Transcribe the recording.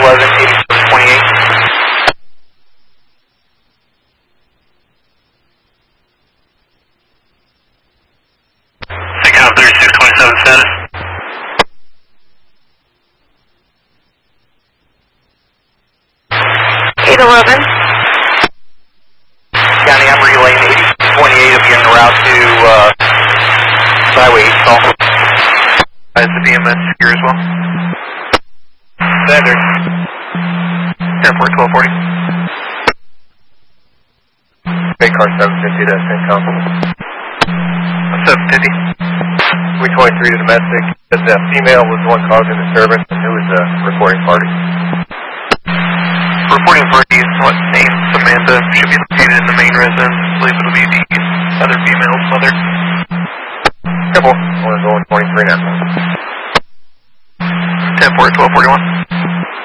8728. SIGCOM 3627 status. County, I'm relaying 8028 if you're en route to Highway 8 call. Is the BMS here as well? Standard. Airport 1240. Big car 750 to SIGCOM. 750. We 23 to domestic. The female was the one causing disturbance, and who was the recording party? Reporting party is what name? Samantha. Should be located in the main residence. I believe it'll be the other female's mother. Couple. We're going 23 now. 10-4, 1241.